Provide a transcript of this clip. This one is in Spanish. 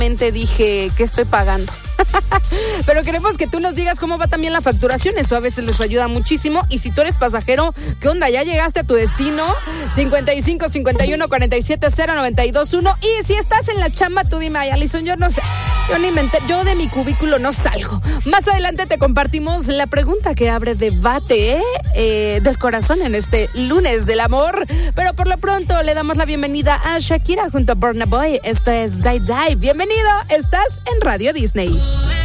dije, ¿qué estoy pagando? Pero queremos que tú nos digas cómo va también la facturación. Eso a veces les ayuda muchísimo. Y si tú eres pasajero, ¿qué onda? ¿Ya llegaste a tu destino? 55 51 47 0 92 1. Y si estás en la chamba, tú dime, ay, Alison, yo no sé. Yo de mi cubículo no salgo. Más adelante te compartimos la pregunta que abre debate del corazón en este lunes del amor. Pero por lo pronto le damos la bienvenida a Shakira junto a Burna Boy. Esto es Die Die. Bienvenido, estás en Radio Disney.